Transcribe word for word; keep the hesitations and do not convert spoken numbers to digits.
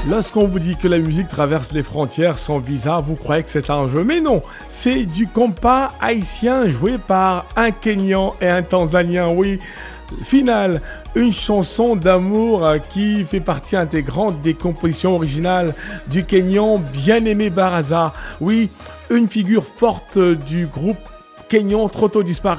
Lorsqu'on vous dit que la musique traverse les frontières sans visa, vous croyez que c'est un jeu. Mais non, c'est du compas haïtien joué par un Kenyan et un Tanzanien, oui. Final, une chanson d'amour qui fait partie intégrante des compositions originales du Kenyan Bien-Aimé Baraza. Oui, une figure forte du groupe Kenyan trop tôt disparu.